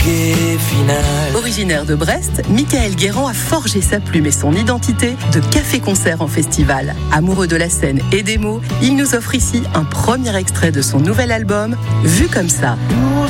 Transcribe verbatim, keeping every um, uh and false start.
bouquet final. Originaire de Brest, Michael Guérand a forgé sa plume et son identité de café-concert en festival. Amoureux de la scène et des mots, il nous offre ici un premier extrait de son nouvel album, Vu comme ça. Nous